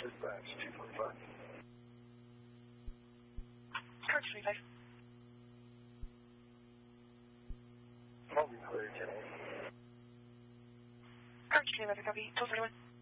dispatch, 245. Correct, 25. Mobile clear, 10. Correct, 11, copy, 1241.